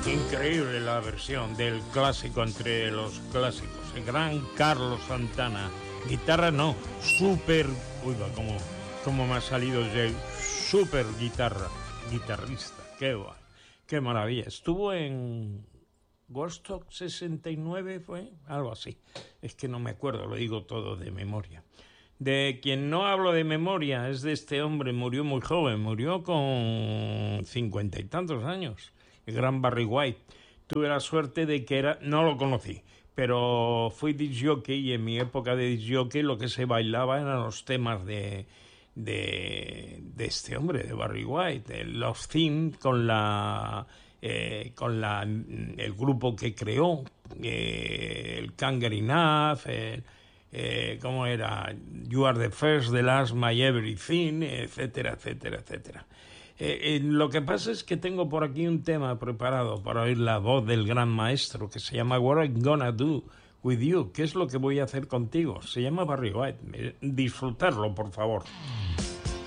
Increíble la versión del clásico entre los clásicos. El gran Carlos Santana. Guitarra no, super... Uy, va, como me ha salido el super guitarrista. Qué guay, qué maravilla. Estuvo en Woodstock 69, ¿fue? Algo así. Es que no me acuerdo, lo digo todo de memoria. De quien no hablo de memoria es de este hombre, murió muy joven, murió con 50 y tantos años. El gran Barry White. Tuve la suerte de que no lo conocí, pero fui disc jockey y en mi época de disc jockey lo que se bailaba eran los temas de este hombre, de Barry White, el Love Theme el grupo que creó, el Can't Get Enough, ¿cómo era? You Are the First, The Last, My Everything, etcétera, etcétera, etcétera. Lo que pasa es que tengo por aquí un tema preparado para oír la voz del gran maestro que se llama What I'm Gonna Do With You. ¿Qué es lo que voy a hacer contigo? Se llama Barry White. Disfrutarlo, por favor.